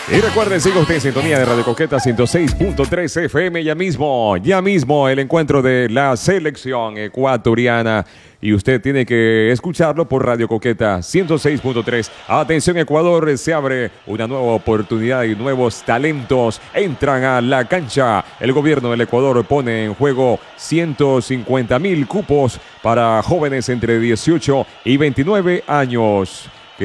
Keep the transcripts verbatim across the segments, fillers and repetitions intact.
Y recuerden, siga usted en sintonía de Radio Coqueta ciento seis punto tres F M. Ya mismo, ya mismo el encuentro de la selección ecuatoriana. Y usted tiene que escucharlo por Radio Coqueta ciento seis punto tres. Atención Ecuador, se abre una nueva oportunidad y nuevos talentos entran a la cancha. El gobierno del Ecuador pone en juego ciento cincuenta mil cupos para jóvenes entre dieciocho y veintinueve años.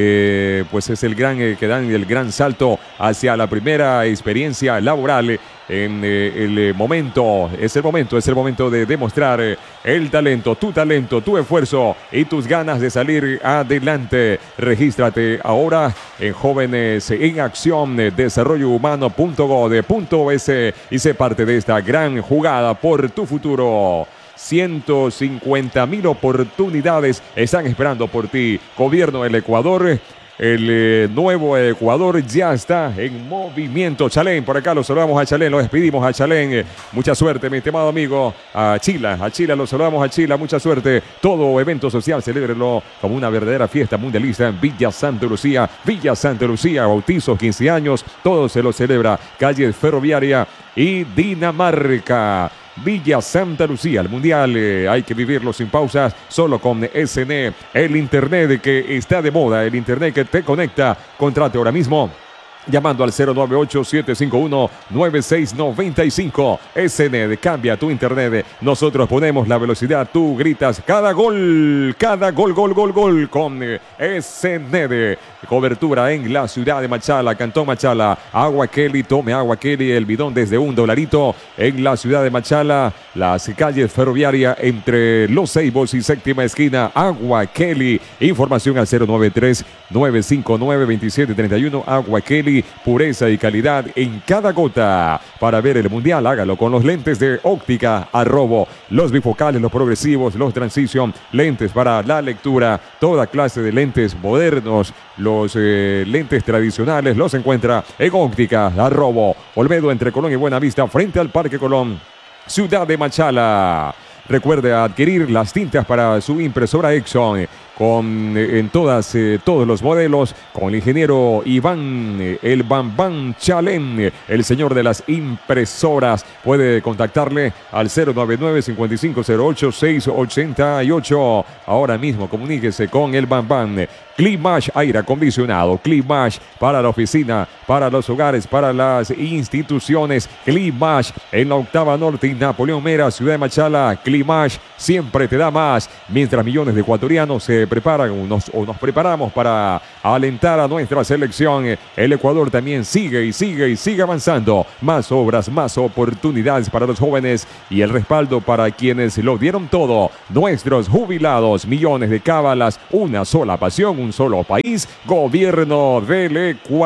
Que pues es el gran eh, que dan el gran salto hacia la primera experiencia laboral en eh, el eh, momento, es el momento, es el momento de demostrar eh, el talento, tu talento, tu esfuerzo y tus ganas de salir adelante. Regístrate ahora en Jóvenes en Acción, eh, desarrollo humano punto gov punto es y sé parte de esta gran jugada por tu futuro. ciento cincuenta mil oportunidades están esperando por ti. Gobierno del Ecuador, el eh, nuevo Ecuador ya está en movimiento. Chalén, por acá lo saludamos a Chalén, lo despedimos a Chalén. Eh, mucha suerte, mi estimado amigo. A Chila, a Chila, lo saludamos a Chila, mucha suerte. Todo evento social, celébrelo como una verdadera fiesta mundialista en Villa Santa Lucía. Villa Santa Lucía, bautizos, quince años, todo se lo celebra. Calle Ferroviaria y Dinamarca. Villa Santa Lucía, el mundial eh, hay que vivirlo sin pausas, solo con S N E, el internet que está de moda, el internet que te conecta. Contrate ahora mismo llamando al cero nueve ocho, siete cinco uno, nueve seis nueve cinco. S N E, cambia tu internet. Nosotros ponemos la velocidad, tú gritas cada gol, cada gol, gol, gol, gol con S N E. Cobertura en la ciudad de Machala, Cantón Machala. Agua Kelly, tome agua Kelly, el bidón desde un dolarito en la ciudad de Machala. Las calles ferroviarias entre Los Ceibos y Séptima Esquina. Agua Kelly. Información al cero nueve tres, nueve cinco nueve, dos siete tres uno. Agua Kelly, pureza y calidad en cada gota. Para ver el mundial, hágalo con los lentes de óptica Arrobo. Los bifocales, los progresivos, los transition, lentes para la lectura, toda clase de lentes modernos. Los eh, lentes tradicionales los encuentra en óptica Arrobo. Olmedo entre Colón y Buenavista, frente al Parque Colón, ciudad de Machala. Recuerde adquirir las tintas para su impresora Exxon con en todas eh, todos los modelos con el ingeniero Iván eh, el Bambán Chalén, el señor de las impresoras. Puede contactarle al cero nueve nueve, cinco cinco cero ocho, seis ocho ocho. Ahora mismo comuníquese con el Bambán. Climash, aire acondicionado. Climash para la oficina, para los hogares, para las instituciones. Climash en la octava norte y Napoleón Mera, ciudad de Machala. Climash siempre te da más. Mientras millones de ecuatorianos se preparan o nos, o nos preparamos para alentar a nuestra selección, el Ecuador también sigue y sigue y sigue avanzando. Más obras, más oportunidades para los jóvenes y el respaldo para quienes lo dieron todo. Nuestros jubilados, millones de cábalas, una sola pasión, un solo país. Gobierno del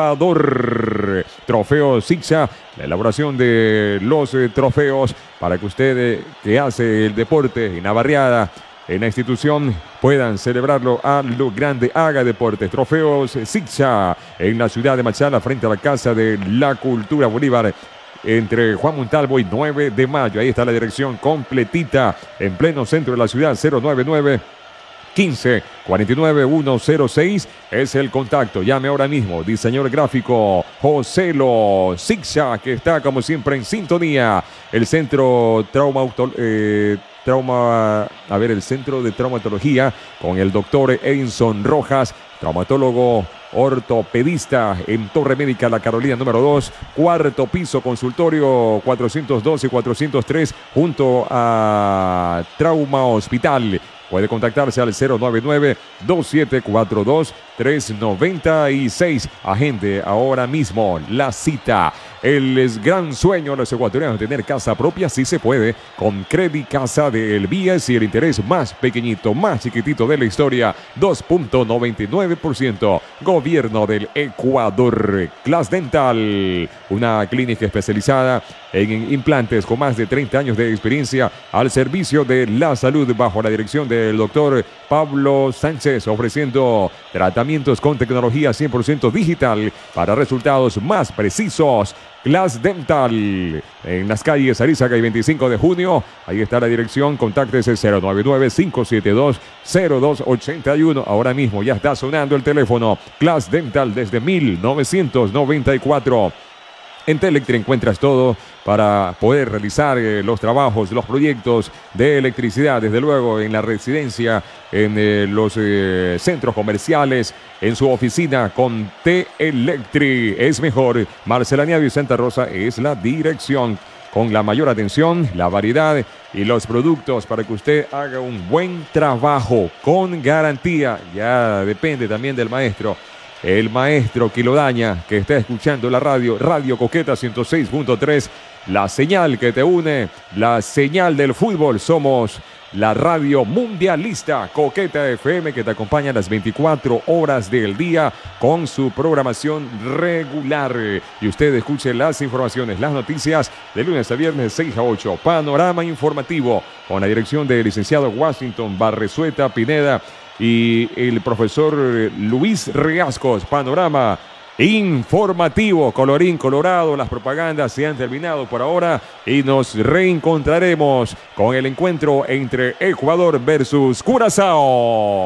Ecuador. Trofeo Sixa, la elaboración de los eh, trofeos para que usted eh, que hace el deporte en la barriada, en la institución, puedan celebrarlo a lo grande. Haga deportes. Trofeos Sixa en la ciudad de Machala, frente a la Casa de la Cultura Bolívar, entre Juan Montalvo y nueve de mayo. Ahí está la dirección completita en pleno centro de la ciudad. Cero nueve nueve, quince, cuarenta y nueve, ciento seis es el contacto. Llame ahora mismo. Diseñador gráfico Joselo Sixa, que está como siempre en sintonía. El centro trauma eh, trauma, a ver, el centro de traumatología con el doctor Edinson Rojas, traumatólogo ortopedista en Torre Médica La Carolina número dos, cuarto piso, consultorio cuatrocientos dos y cuatrocientos tres junto a Trauma Hospital. Puede contactarse al cero nueve nueve, dos siete cuatro dos, tres nueve seis. Agende ahora mismo la cita. El es gran sueño de los ecuatorianos tener casa propia. Sí se puede con Credit Casa del B I E S y el interés más pequeñito, más chiquitito de la historia, dos punto noventa y nueve por ciento. Gobierno del Ecuador. Class Dental, una clínica especializada en implantes con más de treinta años de experiencia al servicio de la salud, bajo la dirección del doctor Pablo Sánchez, ofreciendo tratamiento tratamientos con tecnología cien por ciento digital para resultados más precisos. Class Dental, en las calles Arizaga y veinticinco de junio. Ahí está la dirección. Contáctese cero nueve nueve, cinco siete dos, cero dos ocho uno. Ahora mismo ya está sonando el teléfono. Class Dental desde mil novecientos noventa y cuatro. En Telectri encuentras todo para poder realizar eh, los trabajos, los proyectos de electricidad, desde luego en la residencia, en eh, los eh, centros comerciales, en su oficina con Telectri. Es mejor. Marcelaniado y Santa Rosa es la dirección, con la mayor atención, la variedad y los productos para que usted haga un buen trabajo con garantía. Ya depende también del maestro. El maestro Quilodaña, que está escuchando la radio, Radio Coqueta ciento seis punto tres, la señal que te une, la señal del fútbol. Somos la radio mundialista Coqueta F M, que te acompaña las veinticuatro horas del día con su programación regular. Y usted escuche las informaciones, las noticias de lunes a viernes seis a ocho. Panorama informativo con la dirección del licenciado Washington Barrezueta Pineda y el profesor Luis Riascos. Panorama informativo, colorín colorado. Las propagandas se han terminado por ahora y nos reencontraremos con el encuentro entre Ecuador versus Curazao.